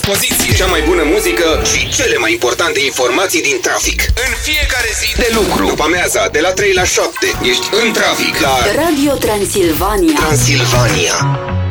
dispoziție cea mai bună muzică și cele mai importante informații din trafic. În fiecare zi de lucru, după amiaza, de la 3 la 7, ești în trafic la Radio Transilvania. Transilvania.